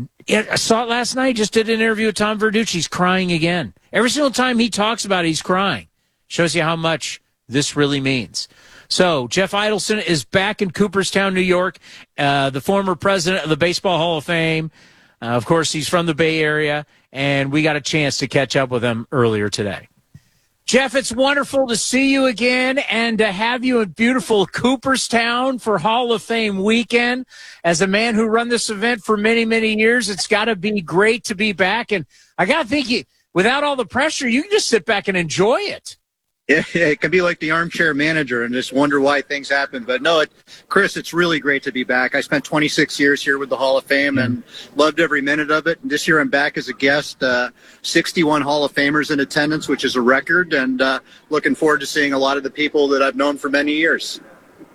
I saw it last night. Just did an interview with Tom Verducci. He's crying again. Every single time he talks about it, he's crying. Shows you how much this really means. So Jeff Idelson is back in Cooperstown, New York, uh, the former president of the Baseball Hall of Fame. Uh, of course, he's from the Bay Area, and we got a chance to catch up with him earlier today. Jeff, it's wonderful to see you again and to have you in beautiful Cooperstown for Hall of Fame weekend. As a man who run this event for many, many years, it's got to be great to be back. And I got to think, you, without all the pressure, you can just sit back and enjoy it. Yeah, it can be like the armchair manager and just wonder why things happen. But no, it, Chris, it's really great to be back. I spent twenty-six years here with the Hall of Fame mm-hmm. and loved every minute of it. And this year I'm back as a guest, uh, sixty-one Hall of Famers in attendance, which is a record. And uh, looking forward to seeing a lot of the people that I've known for many years.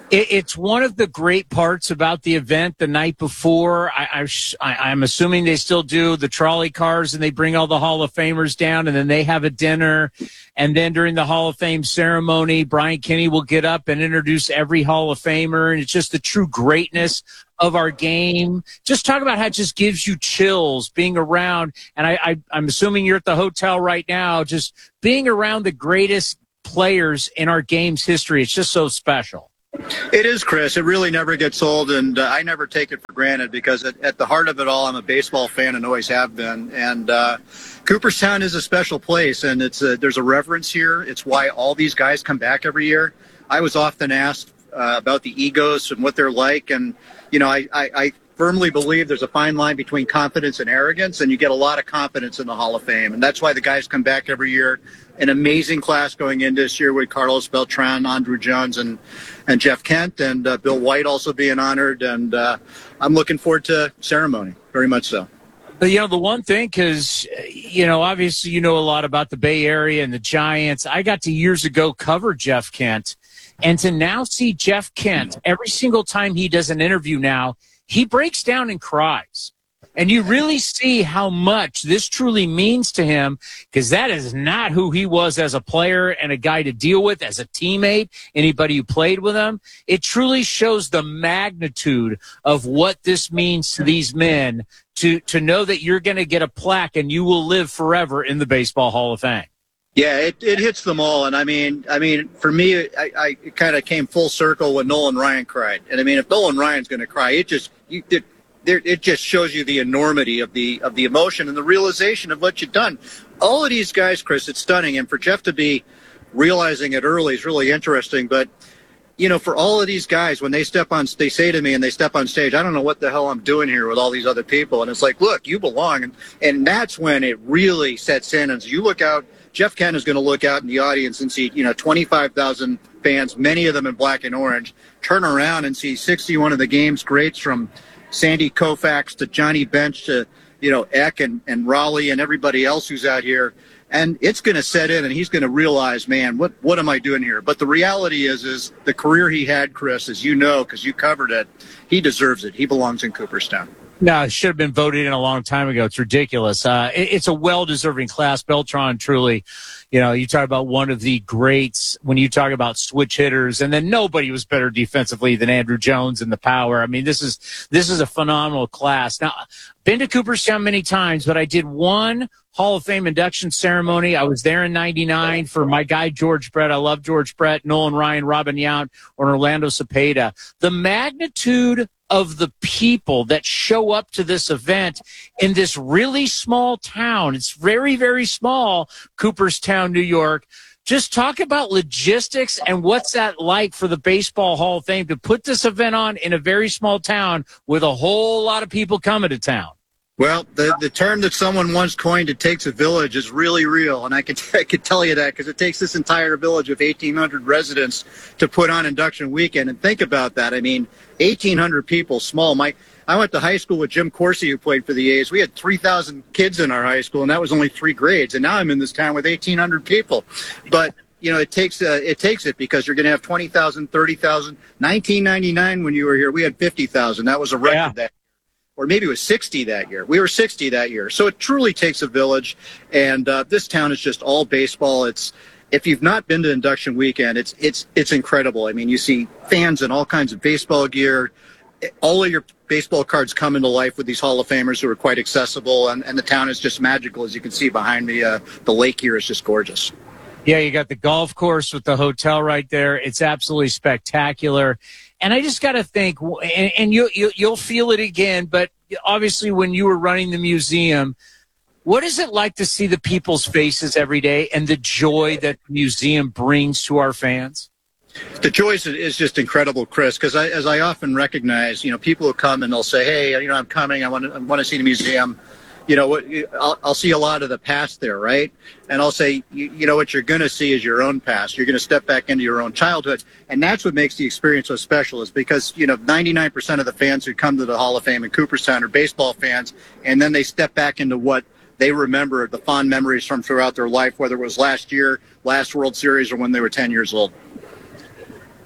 It, it's one of the great parts about the event the night before. I, I, I'm assuming they still do the trolley cars and they bring all the Hall of Famers down and then they have a dinner. And then during the Hall of Fame ceremony, Brian Kenny will get up and introduce every Hall of Famer. And it's just the true greatness of our game. Just talk about how it just gives you chills being around. And I, I, I'm assuming you're at the hotel right now, just being around the greatest players in our game's history. It's just so special. It is, Chris. It really never gets old, and uh, I never take it for granted because at, at the heart of it all, I'm a baseball fan and always have been. And uh, Cooperstown is a special place, and it's a, there's a reverence here. It's why all these guys come back every year. I was often asked uh, about the egos and what they're like, and you know, I, I, I firmly believe there's a fine line between confidence and arrogance, and you get a lot of confidence in the Hall of Fame, and that's why the guys come back every year. An amazing class going in this year with Carlos Beltran, Andruw Jones, and and Jeff Kent, and uh, Bill White also being honored, and uh, I'm looking forward to ceremony, very much so. But, you know, the one thing, because, you know, obviously you know a lot about the Bay Area and the Giants. I got to years ago cover Jeff Kent, and to now see Jeff Kent, every single time he does an interview now, he breaks down and cries. And you really see how much this truly means to him, because that is not who he was as a player and a guy to deal with, as a teammate, anybody who played with him. It truly shows the magnitude of what this means to these men, to, to know that you're going to get a plaque and you will live forever in the Baseball Hall of Fame. Yeah, it, it hits them all. And I mean, I mean, for me, I, I it kind of came full circle when Nolan Ryan cried. And I mean, if Nolan Ryan's going to cry, it just, you, it, There, it just shows you the enormity of the of the emotion and the realization of what you've done. All of these guys, Chris, it's stunning. And for Jeff to be realizing it early is really interesting. But, you know, for all of these guys, when they step on, they say to me and they step on stage, I don't know what the hell I'm doing here with all these other people. And it's like, look, you belong. And, and that's when it really sets in. And so you look out, Jeff Kent is going to look out in the audience and see, you know, twenty-five thousand fans, many of them in black and orange, turn around and see sixty-one of the game's greats, from Sandy Koufax to Johnny Bench to, you know, Eck and, and Raleigh and everybody else who's out here. And it's going to set in, and he's going to realize, man, what, what am I doing here? But the reality is, is the career he had, Chris, as you know, because you covered it, he deserves it. He belongs in Cooperstown. No, it should have been voted in a long time ago. It's ridiculous. Uh, it, it's a well-deserving class. Beltran, truly, you know, you talk about one of the greats when you talk about switch hitters, and then nobody was better defensively than Andruw Jones and the power. I mean, this is this is a phenomenal class. Now, been to Cooperstown many times, but I did one Hall of Fame induction ceremony. I was there in ninety-nine for my guy, George Brett. I love George Brett, Nolan Ryan, Robin Yount, or Orlando Cepeda. The magnitude of the people that show up to this event in this really small town. It's very, very small, Cooperstown, New York. Just talk about logistics and what's that like for the Baseball Hall of Fame to put this event on in a very small town with a whole lot of people coming to town. Well, the, the term that someone once coined, it takes a village, is really real. And I could, I could tell you that because it takes this entire village of eighteen hundred residents to put on induction weekend. And think about that. I mean, eighteen hundred people, small. My, I went to high school with Jim Corsi, who played for the A's. We had three thousand kids in our high school, and that was only three grades. And now I'm in this town with eighteen hundred people. But, you know, it takes uh, it takes it because you're going to have twenty thousand, thirty thousand. nineteen ninety-nine, when you were here, we had fifty thousand. That was a record yeah. that or maybe it was sixty that year. We were sixty that year. So it truly takes a village, and uh, this town is just all baseball. It's if you've not been to induction weekend, it's it's it's incredible. I mean, you see fans in all kinds of baseball gear. All of your baseball cards come into life with these Hall of Famers who are quite accessible, and, and the town is just magical. As you can see behind me, uh, the lake here is just gorgeous. Yeah, you got the golf course with the hotel right there. It's absolutely spectacular. And I just got to think, and, and you, you, you'll feel it again, but obviously when you were running the museum, what is it like to see the people's faces every day and the joy that the museum brings to our fans? The joy is just incredible, Chris, because I, as I often recognize, you know, people who come and they'll say, hey, you know, I'm coming, I want to, I want to see the museum. You know, what I'll, I'll see a lot of the past there, right? And I'll say, you, you know, what you're going to see is your own past. You're going to step back into your own childhood. And that's what makes the experience so special, is because, you know, ninety-nine percent of the fans who come to the Hall of Fame in Cooperstown are baseball fans, and then they step back into what they remember, the fond memories from throughout their life, whether it was last year, last World Series, or when they were ten years old.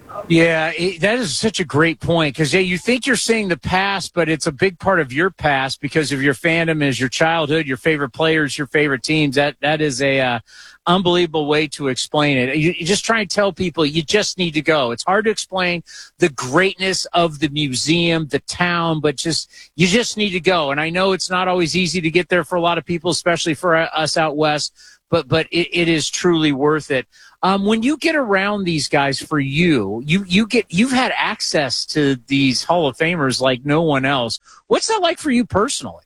Yeah, it, that is such a great point because, yeah, you think you're seeing the past, but it's a big part of your past because of your fandom is your childhood, your favorite players, your favorite teams. That That is a uh, unbelievable way to explain it. You, you just try and tell people you just need to go. It's hard to explain the greatness of the museum, the town, but just you just need to go. And I know it's not always easy to get there for a lot of people, especially for us out west, but but it, it is truly worth it. Um, when you get around these guys, for you, you you get you've had access to these Hall of Famers like no one else. What's that like for you personally?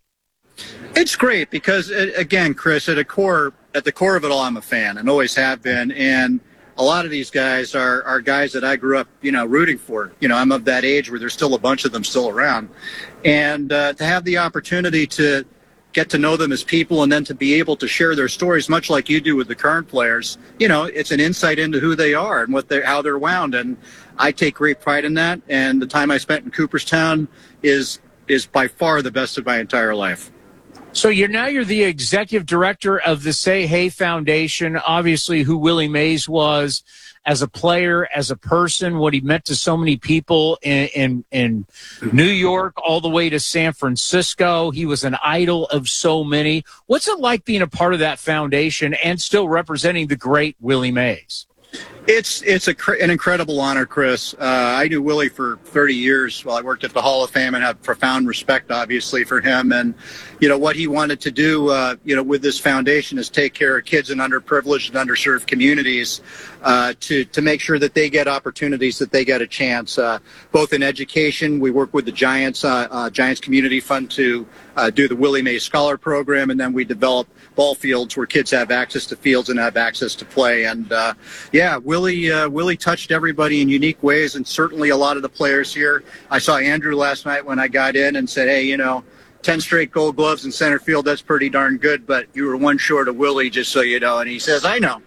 It's great because, again, Chris, at a core, at the core of it all, I'm a fan and always have been. And a lot of these guys are, are guys that I grew up, you know, rooting for. You know, I'm of that age where there's still a bunch of them still around. And uh, to have the opportunity to get to know them as people and then to be able to share their stories, much like you do with the current players, you know, it's an insight into who they are and what they how they're wound. And I take great pride in that. And the time I spent in Cooperstown is is by far the best of my entire life. So you're now you're the executive director of the Say Hey Foundation, obviously who Willie Mays was as a player, as a person, what he meant to so many people in, in, in New York all the way to San Francisco. He was an idol of so many. What's it like being a part of that foundation and still representing the great Willie Mays? It's it's a, an incredible honor, Chris. Uh, I knew Willie for thirty years while I worked at the Hall of Fame and have profound respect, obviously, for him. And, you know, what he wanted to do, uh, you know, with this foundation is take care of kids in underprivileged and underserved communities uh, to, to make sure that they get opportunities, that they get a chance, uh, both in education. We work with the Giants, uh, uh, Giants Community Fund to uh, do the Willie Mays Scholar Program, and then we develop ball fields where kids have access to fields and have access to play. And, uh, yeah, Willie uh, Willie touched everybody in unique ways, and certainly a lot of the players here. I saw Andrew last night when I got in and said, hey, you know, ten straight gold gloves in center field, that's pretty darn good, but you were one short of Willie, just so you know. And he says, I know.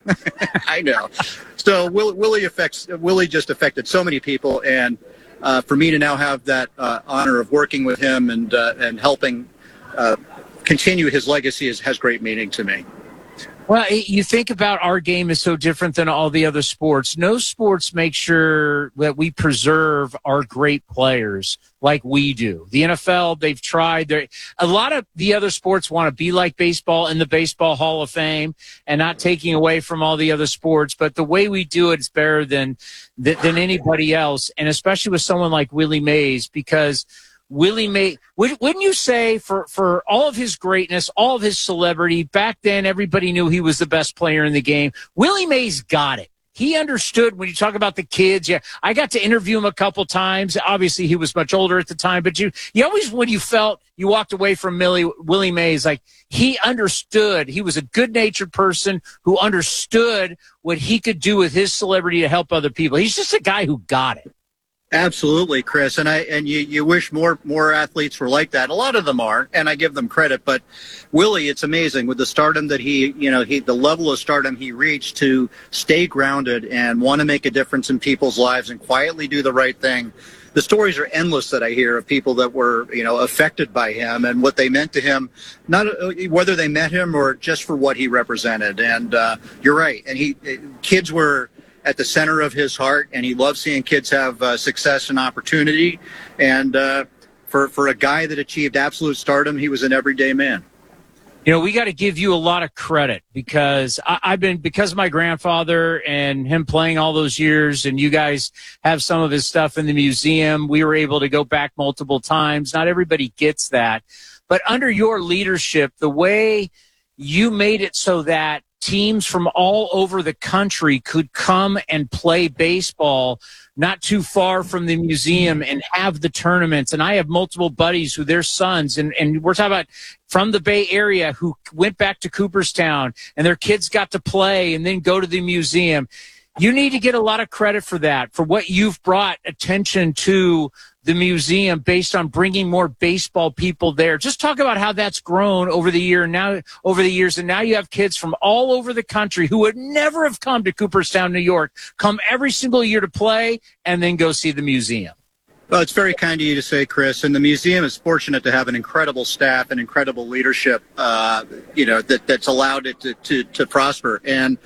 I know. So Will, Willie affects Willie just affected so many people, and uh, for me to now have that uh, honor of working with him and, uh, and helping uh, continue his legacy is, has great meaning to me. Well, you think about our game is so different than all the other sports. No sports make sure that we preserve our great players like we do. The N F L, they've tried. They're, a lot of the other sports want to be like baseball in the Baseball Hall of Fame and not taking away from all the other sports. But the way we do it is better than, than anybody else, and especially with someone like Willie Mays, because Willie Mays, wouldn't you say for, for all of his greatness, all of his celebrity, back then everybody knew he was the best player in the game. Willie Mays got it. He understood when you talk about the kids. Yeah, I got to interview him a couple times. Obviously, he was much older at the time, but you, you always, when you felt you walked away from Millie, Willie Mays, like he understood. He was a good-natured person who understood what he could do with his celebrity to help other people. He's just a guy who got it. Absolutely, Chris, and I and you, you wish more more athletes were like that. A lot of them are, and I give them credit. But Willie, it's amazing with the stardom that he, you know, he the level of stardom he reached to stay grounded and want to make a difference in people's lives and quietly do the right thing. The stories are endless that I hear of people that were, you know, affected by him and what they meant to him, not whether they met him or just for what he represented. And uh, you're right, and he kids were at the center of his heart, and he loved seeing kids have uh, success and opportunity. And uh, for for a guy that achieved absolute stardom, he was an everyday man. You know, we got to give you a lot of credit because I, I've been, because of my grandfather and him playing all those years, and you guys have some of his stuff in the museum. We were able to go back multiple times. Not everybody gets that. But under your leadership, the way you made it so that teams from all over the country could come and play baseball not too far from the museum and have the tournaments. And I have multiple buddies who their sons, and, and we're talking about from the Bay Area, who went back to Cooperstown and their kids got to play and then go to the museum. You need to get a lot of credit for that, for what you've brought attention to the museum based on bringing more baseball people there. Just talk about how that's grown over the year now, over the years, and now you have kids from all over the country who would never have come to Cooperstown, New York, come every single year to play and then go see the museum. Well, it's very kind of you to say, Chris, and the museum is fortunate to have an incredible staff and incredible leadership, uh, you know, that, that's allowed it to, to, to prosper. And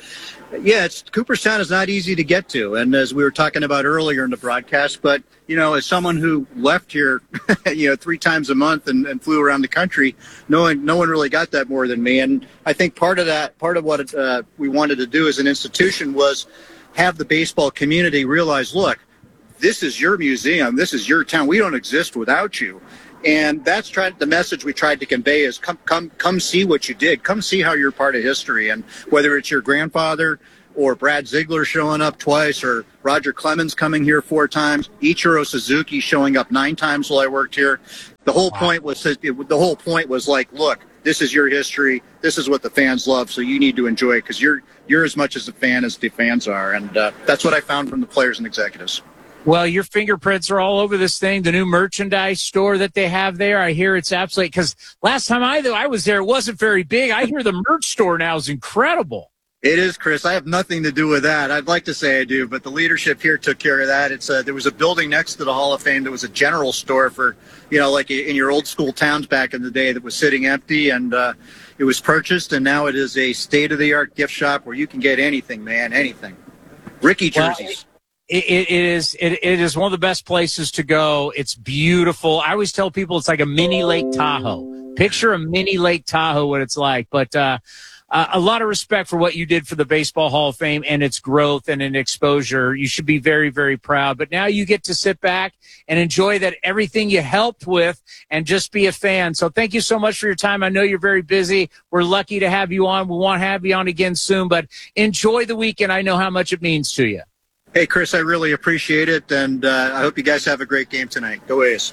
Yeah, it's Cooperstown is not easy to get to, and as we were talking about earlier in the broadcast, but you know, as someone who left here, you know, three times a month and, and flew around the country, no one, no one really got that more than me. And I think part of that, part of what uh, we wanted to do as an institution was have the baseball community realize, look, this is your museum, this is your town. We don't exist without you. And that's tried, the message we tried to convey is come, come, come see what you did. Come see how you're part of history. And whether it's your grandfather or Brad Ziegler showing up twice or Roger Clemens coming here four times, Ichiro Suzuki showing up nine times while I worked here. The whole point was, the whole point was like, look, this is your history. This is what the fans love. So you need to enjoy it because you're, you're as much as a fan as the fans are. And uh, that's what I found from the players and executives. Well, your fingerprints are all over this thing. The new merchandise store that they have there, I hear it's absolutely, because last time I, I was there, it wasn't very big. I hear the merch store now is incredible. It is, Chris. I have nothing to do with that. I'd like to say I do, but the leadership here took care of that. It's a, there was a building next to the Hall of Fame that was a general store for, you know, like in your old school towns back in the day that was sitting empty, and uh, it was purchased, and now it is a state-of-the-art gift shop where you can get anything, man, anything. Ricky jerseys. Well, It, it is it, it is one of the best places to go. It's beautiful. I always tell people it's like a mini Lake Tahoe. Picture a mini Lake Tahoe, what it's like. But uh, uh, a lot of respect for what you did for the Baseball Hall of Fame and its growth and its exposure. You should be very, very proud. But now you get to sit back and enjoy that everything you helped with and just be a fan. So thank you so much for your time. I know you're very busy. We're lucky to have you on. We want to have you on again soon. But enjoy the weekend. I know how much it means to you. Hey, Chris, I really appreciate it, and uh, I hope you guys have a great game tonight. Go A's.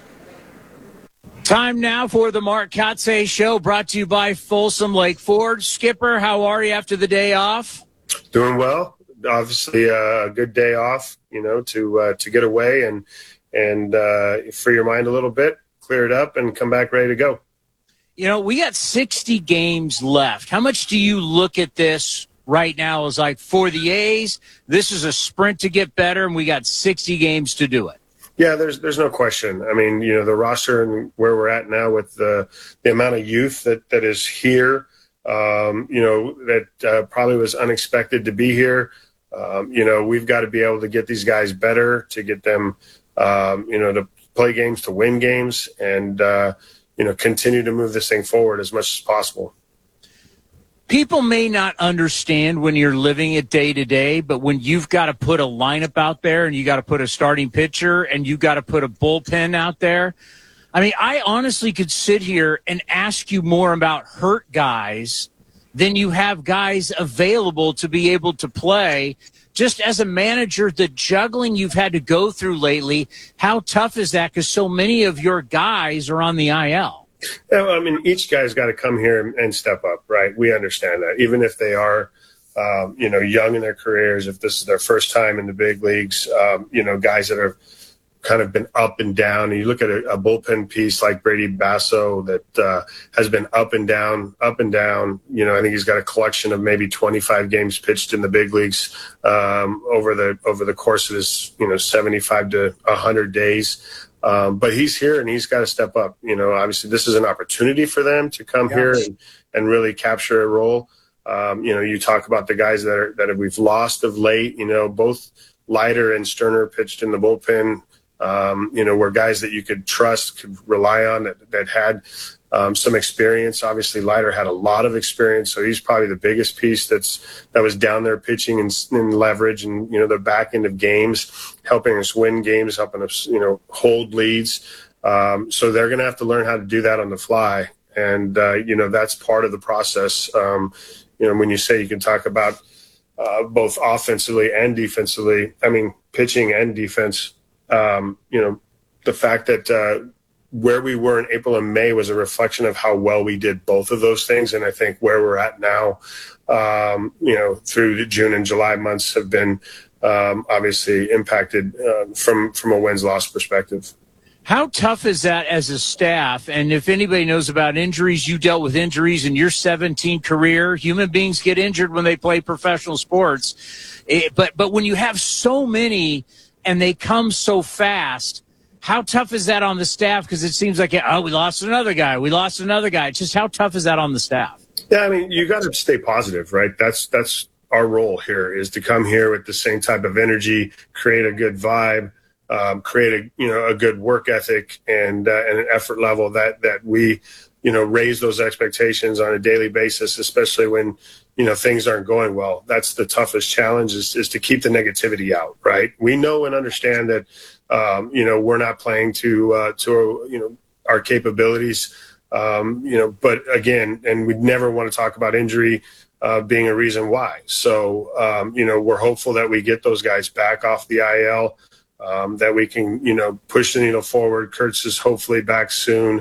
Time now for the Mark Kotsay Show, brought to you by Folsom Lake Ford. Skipper, how are you after the day off? Doing well. Obviously, uh, a good day off, you know, to uh, to get away and and uh, free your mind a little bit, clear it up, and come back ready to go. You know, we got sixty games left. How much do you look at this right now as like, for the A's, this is a sprint to get better, and we got sixty games to do it? Yeah, there's there's no question. I mean, you know, the roster and where we're at now with the the amount of youth that, that is here, um, you know, that uh, probably was unexpected to be here. Um, you know, we've got to be able to get these guys better, to get them, um, you know, to play games, to win games, and, uh, you know, continue to move this thing forward as much as possible. People may not understand when you're living it day to day, but when you've got to put a lineup out there and you got to put a starting pitcher and you got to put a bullpen out there. I mean, I honestly could sit here and ask you more about hurt guys than you have guys available to be able to play. Just as a manager, the juggling you've had to go through lately, how tough is that? Because so many of your guys are on the I L. Yeah, I mean, each guy's got to come here and, and step up, right? We understand that. Even if they are, um, you know, young in their careers, if this is their first time in the big leagues, um, you know, guys that have kind of been up and down. And you look at a, a bullpen piece like Brady Basso that uh, has been up and down, up and down. You know, I think he's got a collection of maybe twenty-five games pitched in the big leagues um, over the over the course of his, you know, seventy-five to one hundred days. Um, but he's here and he's got to step up. You know, obviously this is an opportunity for them to come yes. here and, and really capture a role. Um, you know, you talk about the guys that are, that we've lost of late, you know, both Leiter and Sterner pitched in the bullpen, um, you know, were guys that you could trust, could rely on, that, that had um, some experience. Obviously Leiter had a lot of experience, so he's probably the biggest piece that's that was down there pitching and, and leverage and, you know, the back end of games, helping us win games, helping us, you know, hold leads. Um, so they're going to have to learn how to do that on the fly. And, uh, you know, that's part of the process. Um, you know, when you say you can talk about uh, both offensively and defensively, I mean, pitching and defense, um, you know, the fact that uh, where we were in April and May was a reflection of how well we did both of those things. And I think where we're at now, um, you know, through the June and July months have been um, obviously impacted uh, from, from a wins-loss perspective. How tough is that as a staff? And if anybody knows about injuries, you dealt with injuries in your seventeen career. Human beings get injured when they play professional sports. It, but but when you have so many and they come so fast, how tough is that on the staff? Because it seems like, oh, we lost another guy. We lost another guy. It's just how tough is that on the staff? Yeah, I mean, you got to stay positive, right? That's that's our role here is to come here with the same type of energy, create a good vibe, um, create a you know a good work ethic and uh, and an effort level that that we you know raise those expectations on a daily basis, especially when you know things aren't going well. That's the toughest challenge is, is to keep the negativity out. Right? We know and understand that um, you know we're not playing to uh, to you know our capabilities. Um, you know, but again, and we'd never want to talk about injury uh, being a reason why. So, um, you know, we're hopeful that we get those guys back off the I L, um, that we can, you know, push the needle forward. Kurtz is hopefully back soon.